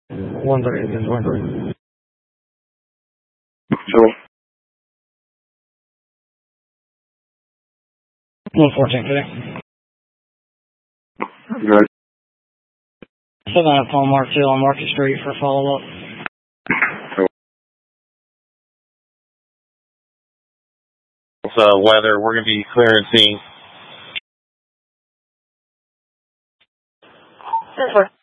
130 is 130. Hello. 114 today. Good. 7 up on Mark 2 on Market Street for follow-up. Weather, we're going to be clearancing. 10-4.